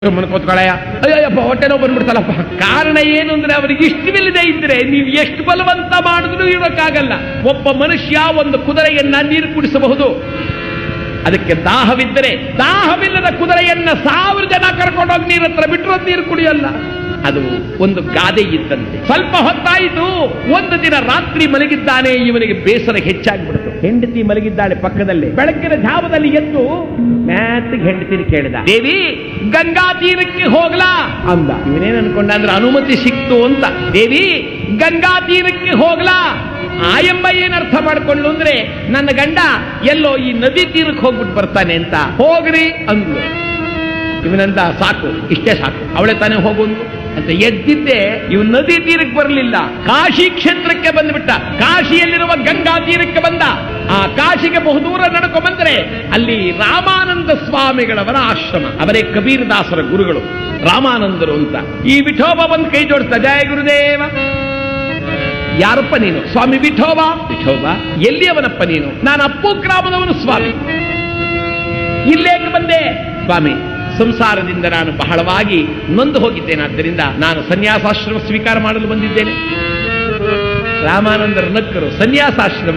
ಕೂತ್ಕೊಳ್ಳಯ್ಯ, ಅಯ್ಯಪ್ಪ ಹೊಟ್ಟೆ ನೋವು ಬಂದ್ಬಿಡ್ತಲ್ಲಪ್ಪ. ಕಾರಣ ಏನು ಅಂದ್ರೆ ಅವರಿಗೆ ಇಷ್ಟವಿಲ್ಲದೆ ಇದ್ರೆ ನೀವು ಎಷ್ಟು ಬಲವಂತ ಮಾಡಿದ್ರೂ ಇರೋಕ್ಕಾಗಲ್ಲ. ಒಬ್ಬ ಮನುಷ್ಯ ಒಂದು ಕುದುರೆಯನ್ನ ನೀರು ಕುಡಿಸಬಹುದು, ಅದಕ್ಕೆ ದಾಹವಿದ್ದರೆ ದಾಹವಿಲ್ಲದ ಕುದುರೆಯನ್ನ 1000 ಜನ ಕರ್ಕೊಂಡೋಗಿ ನೀರ ಹತ್ರ ಬಿಟ್ಟರು ನೀರು ಕುಡಿಯಲ್ಲ. ಅದು ಒಂದು ಗಾದೆ ಇದ್ದಂತೆ. ಸ್ವಲ್ಪ ಹೊತ್ತಾಯಿತು, ಒಂದು ದಿನ ರಾತ್ರಿ ಮಲಗಿದ್ದಾನೆ, ಇವನಿಗೆ ಬೇಸರ ಹೆಚ್ಚಾಗ್ಬಿಡ್ತು. ಹೆಂಡತಿ ಮಲಗಿದ್ದಾಳೆ ಪಕ್ಕದಲ್ಲಿ. ಬೆಳಗ್ಗಿನ ಜಾವದಲ್ಲಿ ಎದ್ದು ಮ್ಯಾತ್ಗೆ ಹೆಂಡತಿನ ಕೇಳಿದ, ದೇವಿ ಗಂಗಾ ತೀರಕ್ಕೆ ಹೋಗ್ಲಾ ಅಂದ. ಇವನೇನ್ ಅನ್ಕೊಂಡ ಅಂದ್ರೆ ಅನುಮತಿ ಸಿಕ್ತು ಅಂತ. ದೇವಿ ಗಂಗಾ ತೀರಕ್ಕೆ ಹೋಗ್ಲಾ? ಆಯಮ್ಮ ಏನ್ ಅರ್ಥ ಮಾಡ್ಕೊಂಡು ಅಂದ್ರೆ ನನ್ನ ಗಂಡ ಎಲ್ಲೋ ಈ ನದಿ ತೀರಕ್ಕೆ ಹೋಗ್ಬಿಟ್ಟು ಬರ್ತಾನೆ ಅಂತ. ಹೋಗ್ರಿ ಅಂದ್ಲು. ಇವನಂತ ಸಾಕು, ಇಷ್ಟೇ ಸಾಕು, ಅವಳೆ ತಾನೇ ಹೋಗುವುದು ಅಂತ ಎದ್ದಿದ್ದೆ. ಇವ್ ನದಿ ತೀರಕ್ಕೆ ಬರಲಿಲ್ಲ, ಕಾಶಿ ಕ್ಷೇತ್ರಕ್ಕೆ ಬಂದ್ಬಿಟ್ಟ. ಕಾಶಿಯಲ್ಲಿರುವ ಗಂಗಾ ತೀರಕ್ಕೆ ಬಂದ. ಆ ಕಾಶಿಗೆ ಬಹುದೂರ ನಡ್ಕೊ ಬಂದ್ರೆ ಅಲ್ಲಿ ರಾಮಾನಂದ ಸ್ವಾಮಿಗಳವರ ಆಶ್ರಮ. ಅವರೇ ಕಬೀರ್ ದಾಸರ ಗುರುಗಳು ರಾಮಾನಂದರು ಅಂತ. ಈ ವಿಠೋಬ ಬಂದು ಕೈ ಜೋಡಿಸ್ತಾ, ಜಯ ಗುರುದೇವ. ಯಾರಪ್ಪ ನೀನು? ಸ್ವಾಮಿ ವಿಠೋಬ. ವಿಠೋಬ ಎಲ್ಲಿಯವನಪ್ಪ ನೀನು? ನಾನು ಅಪ್ಪು ಗ್ರಾಮದವನು ಸ್ವಾಮಿ. ಇಲ್ಲೇಕೆ ಬಂದೆ? ಸ್ವಾಮಿ, ಸಂಸಾರದಿಂದ ನಾನು ಬಹಳವಾಗಿ ನೊಂದು ಹೋಗಿದ್ದೇನೆ, ಆದ್ದರಿಂದ ನಾನು ಸನ್ಯಾಸಾಶ್ರಮ ಸ್ವೀಕಾರ ಮಾಡಲು ಬಂದಿದ್ದೇನೆ. ರಾಮಾನಂದರ ನಕ್ಕರು. ಸನ್ಯಾಸಾಶ್ರಮ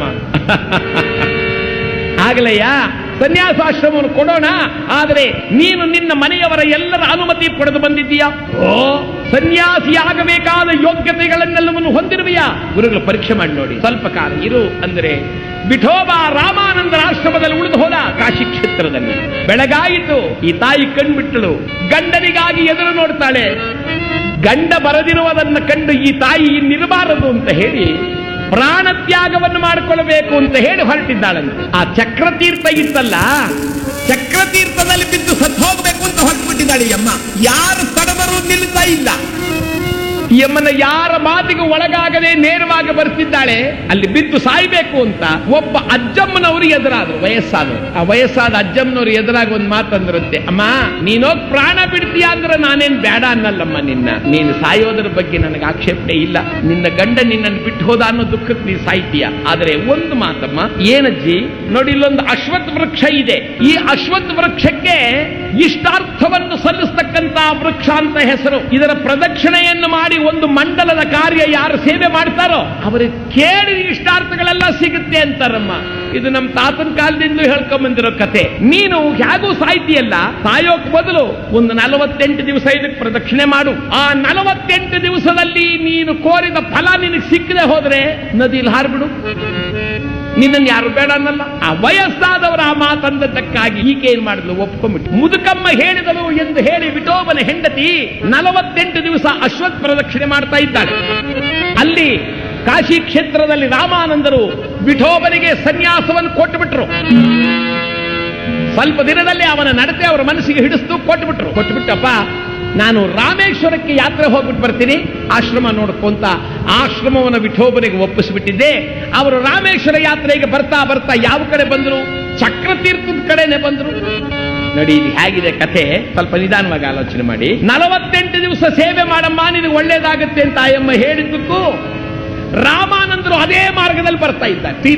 ಆಗಲಯ್ಯ, ಸನ್ಯಾಸಾಶ್ರಮವನ್ನು ಕೊಡೋಣ, ಆದರೆ ನೀನು ನಿನ್ನ ಮನೆಯವರ ಎಲ್ಲರ ಅನುಮತಿ ಪಡೆದು ಬಂದಿದ್ದೀಯಾ? ಓ, ಸನ್ಯಾಸಿಯಾಗಬೇಕಾದ ಯೋಗ್ಯತೆಗಳನ್ನೆಲ್ಲವನ್ನು ಹೊಂದಿರುವೆಯಾ? ಗುರುಗಳು ಪರೀಕ್ಷೆ ಮಾಡಿ ನೋಡಿ, ಸ್ವಲ್ಪ ಕಾಲ ಇರು ಅಂದರೆ ವಿಠೋಬ ರಾಮಾನಂದರ ಆಶ್ರಮದಲ್ಲಿ ಉಳಿದು ಹೋದ. ಕಾಶಿ ಕ್ಷೇತ್ರದಲ್ಲಿ ಬೆಳಗಾಯಿತು. ಈ ತಾಯಿ ಕಣ್ಬಿಟ್ಟಳು. ಗಂಡನಿಗಾಗಿ ಎದುರು ನೋಡ್ತಾಳೆ. ಗಂಡ ಬರದಿರುವುದನ್ನು ಕಂಡು ಈ ತಾಯಿ ಇನ್ನಿರಬಾರದು ಅಂತ ಹೇಳಿ ಪ್ರಾಣ ತ್ಯಾಗವನ್ನು ಮಾಡಿಕೊಳ್ಳಬೇಕು ಅಂತ ಹೇಳಿ ಹೊರಟಿದ್ದಾಳಂತೆ. ಆ ಚಕ್ರತೀರ್ಥ ಇತ್ತಲ್ಲ, ಚಕ್ರತೀರ್ಥದಲ್ಲಿ ಬಿದ್ದು ಸತ್ತು ಹೋಗಬೇಕು ಅಂತ ಹೊರಟುಬಿಟ್ಟಿದ್ದಾಳೆ ಅಮ್ಮ. ಯಾರು ತಡದರೂ ನಿಲ್ತಾ ಇಲ್ಲ. ಈ ಅಮ್ಮನ ಯಾರ ಮಾತಿಗೂ ಒಳಗಾಗದೆ ನೇರವಾಗಿ ಬರ್ತಿದ್ದಾಳೆ. ಅಲ್ಲಿ ಬಿದ್ದು ಸಾಯ್ಬೇಕು ಅಂತ ಒಬ್ಬ ಅಜ್ಜಮ್ಮನವರು ಎದುರಾದ್ರು, ವಯಸ್ಸಾದವರು. ಆ ವಯಸ್ಸಾದ ಅಜ್ಜಮ್ಮನವರು ಎದುರಾಗಿ ಒಂದು ಮಾತಂದ್ರಂತೆ, ಅಮ್ಮ ನೀನೋಗ್ ಪ್ರಾಣ ಬಿಡ್ತೀಯ ಅಂದ್ರೆ ನಾನೇನ್ ಬೇಡ ಅನ್ನಲ್ಲಮ್ಮ ನಿನ್ನ. ನೀನು ಸಾಯೋದ್ರ ಬಗ್ಗೆ ನನಗೆ ಆಕ್ಷೇಪಣೆ ಇಲ್ಲ. ನಿನ್ನ ಗಂಡ ನಿನ್ನನ್ನು ಬಿಟ್ಟು ಹೋದ ಅನ್ನೋ ದುಃಖಕ್ಕೆ ನೀನು ಸಾಯ್ತೀಯ. ಆದರೆ ಒಂದು ಮಾತಮ್ಮ, ಏನಜ್ಜಿ ನೋಡಿ, ಇಲ್ಲೊಂದು ಅಶ್ವತ್ಥ ವೃಕ್ಷ ಇದೆ. ಈ ಅಶ್ವತ್ಥ ವೃಕ್ಷಕ್ಕೆ ಇಷ್ಟಾರ್ಥವನ್ನು ಸಲ್ಲಿಸ್ತಕ್ಕಂತ ವೃಕ್ಷ ಅಂತ ಹೆಸರು. ಇದರ ಪ್ರದಕ್ಷಿಣೆಯನ್ನು ಮಾಡಿ ಒಂದು ಮಂಡಲದ ಕಾರ್ಯ ಯಾರು ಸೇವೆ ಮಾಡ್ತಾರೋ ಅವರಿಗೆ ಕೇಳಿದ ಇಷ್ಟಾರ್ಥಗಳೆಲ್ಲ ಸಿಗುತ್ತೆ ಅಂತಾರಮ್ಮ. ಇದು ನಮ್ಮ ತಾತನ ಕಾಲದಿಂದ ಹೇಳ್ಕೊಂಬಂದಿರೋ ಕತೆ. ನೀನು ಹೇಗೂ ಸಾಯ್ತಿಯಲ್ಲ, ಸಾಯೋಕ್ ಬದಲು ಒಂದು 48 ದಿವಸ ಇದಕ್ಕೆ ಪ್ರದಕ್ಷಿಣೆ ಮಾಡು. ಆ 48 ದಿವಸದಲ್ಲಿ ನೀನು ಕೋರಿದ ಫಲ ನಿನಗೆ ಸಿಕ್ಕದೆ ಹೋದ್ರೆ ನದಿಯಲ್ಲಿ ಹಾರ್ಬಿಡು. ನಿನ್ನನ್ನು ಯಾರು ಬೇಡ ಅನ್ನಲ್ಲ. ಆ ವಯಸ್ಸಾದವರ ಆ ಮಾತಂದಕ್ಕಾಗಿ ಈಕೆ ಏನ್ ಮಾಡಿದ್ಲು, ಒಪ್ಕೊಂಡ್ಬಿಟ್ಟು ಮುದುಕಮ್ಮ ಹೇಳಿದಳು ಎಂದು ಹೇಳಿ ವಿಠೋಬನ ಹೆಂಡತಿ 48 ದಿವಸ ಅಶ್ವತ್ಥ ಪ್ರದಕ್ಷಿಣೆ ಮಾಡ್ತಾ ಇದ್ದಾಳೆ. ಅಲ್ಲಿ ಕಾಶಿ ಕ್ಷೇತ್ರದಲ್ಲಿ ರಾಮಾನಂದರು ವಿಠೋಬನಿಗೆ ಸನ್ಯಾಸವನ್ನು ಕೊಟ್ಟುಬಿಟ್ರು. ಸ್ವಲ್ಪ ದಿನದಲ್ಲಿ ಅವನ ನಡತೆ ಅವರ ಮನಸ್ಸಿಗೆ ಹಿಡಿಸ್ತು. ಕೊಟ್ಟುಬಿಟ್ಟಪ್ಪ, ನಾನು ರಾಮೇಶ್ವರಕ್ಕೆ ಯಾತ್ರೆ ಹೋಗ್ಬಿಟ್ಟು ಬರ್ತೀನಿ, ಆಶ್ರಮ ನೋಡ್ಕೊಂತ ಆಶ್ರಮವನ್ನು ವಿಠೋಬನಿಗೆ ಒಪ್ಪಿಸ್ಬಿಟ್ಟಿದ್ದೆ. ಅವರು ರಾಮೇಶ್ವರ ಯಾತ್ರೆಗೆ ಬರ್ತಾ ಬರ್ತಾ ಯಾವ ಕಡೆ ಬಂದ್ರು? ಚಕ್ರತೀರ್ಥದ ಕಡೆನೆ ಬಂದ್ರು. ನೋಡಿ ಇದು ಹೇಗಿದೆ ಕಥೆ, ಸ್ವಲ್ಪ ನಿಧಾನವಾಗಿ ಆಲೋಚನೆ ಮಾಡಿ. 48 ದಿವಸ ಸೇವೆ ಮಾಡಮ್ಮ, ನಿನಗೆ ಒಳ್ಳೇದಾಗುತ್ತೆ ಅಂತ ಆಯಮ್ಮ ಹೇಳಿದ್ದಕ್ಕೂ ರಾಮಾನಂದರು ಅದೇ ಮಾರ್ಗದಲ್ಲಿ ಬರ್ತಾ ಇದ್ದಾರೆ.